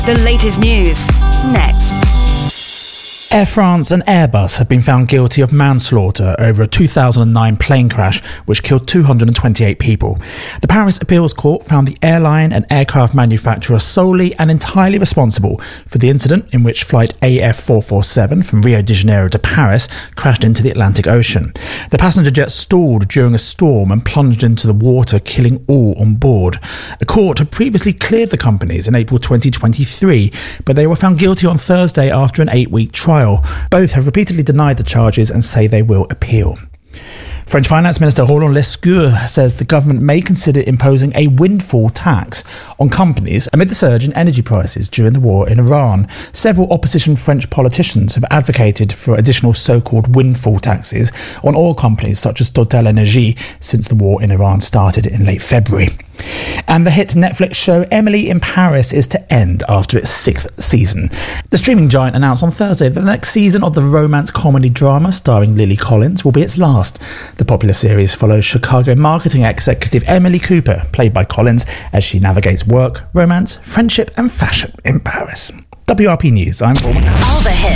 The latest news, next. Air France and Airbus have been found guilty of manslaughter over a 2009 plane crash which killed 228 people. The Paris Appeals Court found the airline and aircraft manufacturer solely and entirely responsible for the incident in which flight AF447 from Rio de Janeiro to Paris crashed into the Atlantic Ocean. The passenger jet stalled during a storm and plunged into the water, killing all on board. A court had previously cleared the companies in April 2023, but they were found guilty on Thursday after an 8-week trial. Both have repeatedly denied the charges and say they will appeal. French Finance Minister Roland Lescure says the government may consider imposing a windfall tax on companies amid the surge in energy prices during the war in Iran. Several opposition French politicians have advocated for additional so-called windfall taxes on oil companies such as Total Energy since the war in Iran started in late February. And the hit Netflix show Emily in Paris is to end after its 6th season. The streaming giant announced on Thursday that the next season of the romance comedy drama starring Lily Collins will be its last. The popular series follows Chicago marketing executive Emily Cooper, played by Collins, as she navigates work, romance, friendship and fashion in Paris. WRP News, I'm Paul McNally. All the hits.